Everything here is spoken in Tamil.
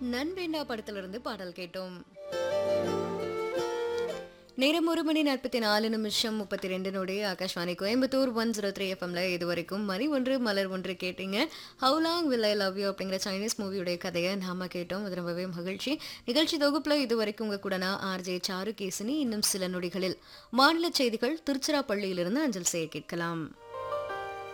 நண்பேண்டா படத்திலிருந்து பாடல் கேட்டோம். நேரம் 1:44 ஆகாஷ்வாணி கோயம்புத்தூர் 103 எஃப்எம்ல இதுவரைக்கும் மணி ஒன்று மலர் ஒன்று கேட்டீங்க. How long will I love you அப்படிங்கிற சைனீஸ் மூவியுடைய கதையை நாம கேட்டோம். அது ரொம்பவே மகிழ்ச்சி. நிகழ்ச்சி தொகுப்புல இதுவரைக்கும் உங்க கூட நான் ஆர்ஜே சாரு கேசினி. இன்னும் சில நொடிகளில் மாநில செய்திகள் திருச்சிராப்பள்ளியிலிருந்து அஞ்சல் செய்ய கேட்கலாம்.